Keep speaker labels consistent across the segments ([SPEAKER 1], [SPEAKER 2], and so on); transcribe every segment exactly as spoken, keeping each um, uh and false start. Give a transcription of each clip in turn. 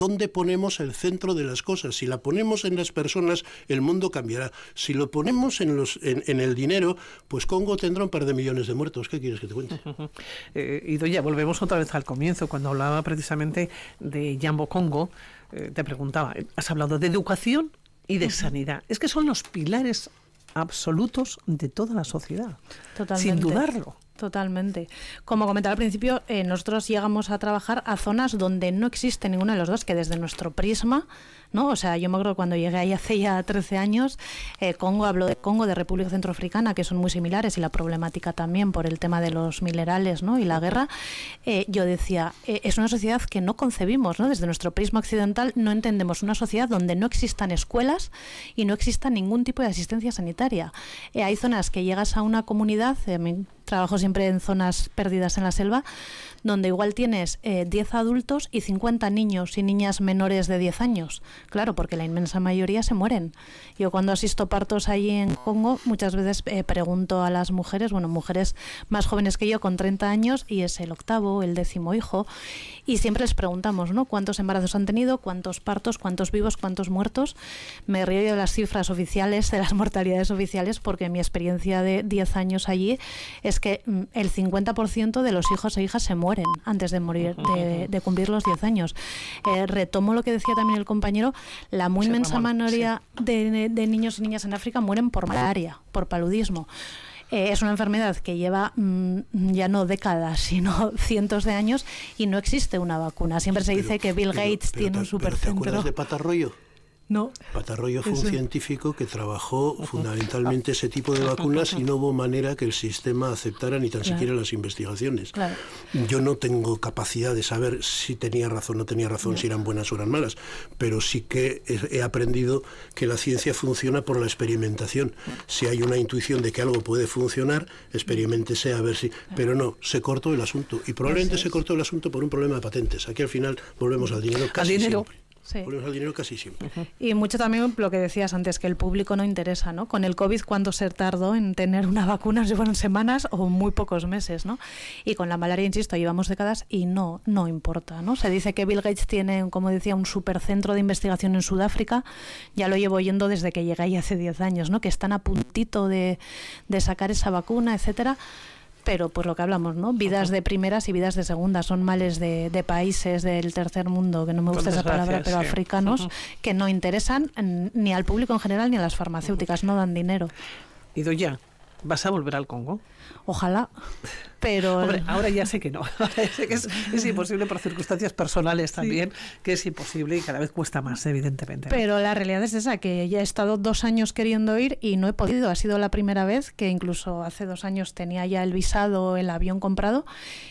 [SPEAKER 1] ¿Dónde ponemos el centro de las cosas? Si la ponemos en las personas, el mundo cambiará. Si lo ponemos en, los, en, en el dinero, pues Congo tendrá un par de millones de muertos. ¿Qué quieres que te cuente?
[SPEAKER 2] Uh-huh. eh, Idoia, volvemos otra vez al comienzo, cuando hablaba precisamente de Jambo Congo, eh, te preguntaba, has hablado de educación y de uh-huh. sanidad. Es que son los pilares absolutos de toda la sociedad.
[SPEAKER 3] Totalmente.
[SPEAKER 2] Sin dudarlo.
[SPEAKER 3] Totalmente. Como comentaba al principio, eh, nosotros llegamos a trabajar a zonas donde no existe ninguno de los dos, que desde nuestro prisma, ¿no? O sea, yo me acuerdo cuando llegué ahí hace ya trece años, eh, Congo, hablo de Congo, de República Centroafricana, que son muy similares, y la problemática también por el tema de los minerales, ¿no? Y la guerra, eh, yo decía, eh, es una sociedad que no concebimos, ¿no? Desde nuestro prisma occidental no entendemos una sociedad donde no existan escuelas y no exista ningún tipo de asistencia sanitaria. Eh, hay zonas que llegas a una comunidad, eh, mi trabajo siempre en zonas perdidas en la selva, donde igual tienes eh, diez adultos y cincuenta niños y niñas menores de diez años. Claro, porque la inmensa mayoría se mueren. Yo cuando asisto partos allí en Congo, muchas veces eh, pregunto a las mujeres, bueno, mujeres más jóvenes que yo, con treinta años, y es el octavo, el décimo hijo, y siempre les preguntamos, ¿no? ¿Cuántos embarazos han tenido? ¿Cuántos partos? ¿Cuántos vivos? ¿Cuántos muertos? Me río yo de las cifras oficiales, de las mortalidades oficiales, porque mi experiencia de diez años allí es que mm, el cincuenta por ciento de los hijos e hijas se mueren antes de morir, de, de cumplir los diez años. Eh, retomo lo que decía también el compañero, la muy sí, inmensa Ramón, mayoría sí. de, de niños y niñas en África mueren por malaria, por paludismo. Eh, es una enfermedad que lleva mmm, ya no décadas, sino cientos de años, y no existe una vacuna. Siempre se dice pero, que Bill Gates pero, pero, tiene un supercentro.
[SPEAKER 1] ¿Te acuerdas de Patarroyo?
[SPEAKER 3] No.
[SPEAKER 1] Patarroyo fue un científico que trabajó fundamentalmente ese tipo de vacunas y no hubo manera que el sistema aceptara ni tan claro. siquiera las investigaciones.
[SPEAKER 3] Claro.
[SPEAKER 1] Yo no tengo capacidad de saber si tenía razón o no tenía razón, no. si eran buenas o eran malas, pero sí que he aprendido que la ciencia funciona por la experimentación. Si hay una intuición de que algo puede funcionar, experiméntese a ver si... Pero no, se cortó el asunto. Y probablemente se cortó el asunto por un problema de patentes. Aquí al final volvemos al dinero casi
[SPEAKER 2] al dinero.
[SPEAKER 1] siempre.
[SPEAKER 3] Sí.
[SPEAKER 1] Volvemos al dinero casi siempre.
[SPEAKER 3] Uh-huh. Y mucho también lo que decías antes, que el público no interesa, ¿no? Con el COVID, ¿cuánto se tardó en tener una vacuna? Si fueron semanas o muy pocos meses, ¿no? Y con la malaria, insisto, llevamos décadas y no, no importa, ¿no? Se dice que Bill Gates tiene, como decía, un supercentro de investigación en Sudáfrica. Ya lo llevo oyendo desde que llegué ahí hace diez años, ¿no? Que están a puntito de, de sacar esa vacuna, etcétera. Pero pues lo que hablamos, ¿no? Vidas de primeras y vidas de segundas, son males de, de países del tercer mundo, que no me gusta esa palabra, pero sí. africanos, uh-huh. que no interesan ni al público en general ni a las farmacéuticas, uh-huh. no dan dinero.
[SPEAKER 2] Idoia, ¿vas a volver al Congo?
[SPEAKER 3] Ojalá, pero...
[SPEAKER 2] Hombre, ahora ya sé que no, sé que es, es imposible por circunstancias personales también, sí. que es imposible y cada vez cuesta más, evidentemente.
[SPEAKER 3] Pero la realidad es esa, que ya he estado dos años queriendo ir y no he podido, ha sido la primera vez, que incluso hace dos años tenía ya el visado, el avión comprado,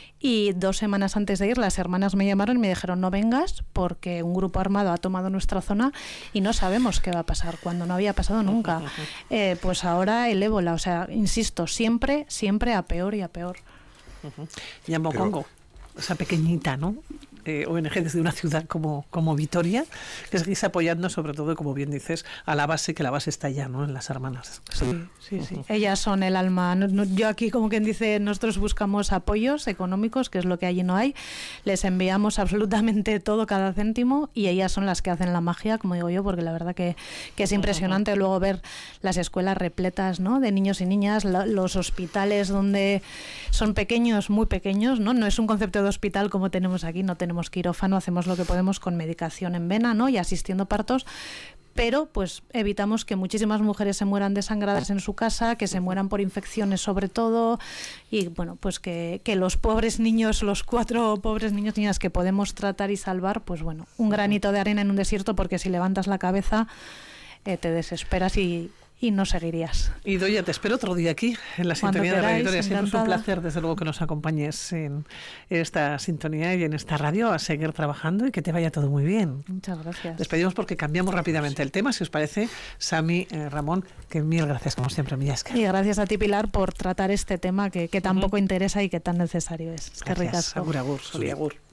[SPEAKER 3] y dos semanas antes de ir las hermanas me llamaron y me dijeron no vengas porque un grupo armado ha tomado nuestra zona y no sabemos qué va a pasar, cuando no había pasado nunca. Eh, pues ahora el ébola, o sea, insisto, siempre, siempre a peor y a peor.
[SPEAKER 2] Uh-huh. Jambo Congo, esa pequeñita, ¿no? Eh, O N G desde una ciudad como, como Vitoria, que seguís apoyando sobre todo, como bien dices, a la base, que la base está ya, ¿no? En las hermanas.
[SPEAKER 3] Sí, sí, sí. Uh-huh. Ellas son el alma. Yo aquí, como quien dice, nosotros buscamos apoyos económicos, que es lo que allí no hay. Les enviamos absolutamente todo, cada céntimo, y ellas son las que hacen la magia, como digo yo, porque la verdad que, que es impresionante uh-huh. luego ver las escuelas repletas, ¿no? De niños y niñas, la, los hospitales donde son pequeños, muy pequeños, ¿no? No es un concepto de hospital como tenemos aquí, no tenemos quirófano, hacemos lo que podemos con medicación en vena, ¿no? Y asistiendo partos, pero pues evitamos que muchísimas mujeres se mueran desangradas en su casa, que se mueran por infecciones sobre todo, y bueno, pues que, que los pobres niños, los cuatro pobres niños y niñas que podemos tratar y salvar, pues bueno, un granito de arena en un desierto, porque si levantas la cabeza eh, te desesperas y y no seguirías.
[SPEAKER 2] Idoia, te espero otro día aquí, en la
[SPEAKER 3] Cuando
[SPEAKER 2] sintonía
[SPEAKER 3] queráis,
[SPEAKER 2] de Radio Vitoria. Siempre es un
[SPEAKER 3] encantada.
[SPEAKER 2] placer, desde luego, que nos acompañes en esta sintonía y en esta radio, a seguir trabajando y que te vaya todo muy bien.
[SPEAKER 3] Muchas gracias.
[SPEAKER 2] Despedimos porque cambiamos rápidamente el tema, si os parece. Sami, eh, Ramón, que mil gracias, como siempre, Millasca.
[SPEAKER 3] Y gracias a ti, Pilar, por tratar este tema que, que tan poco uh-huh. interesa y que tan necesario es. Es que
[SPEAKER 2] gracias.
[SPEAKER 3] ricasco.
[SPEAKER 2] Agur, agur, soli, agur.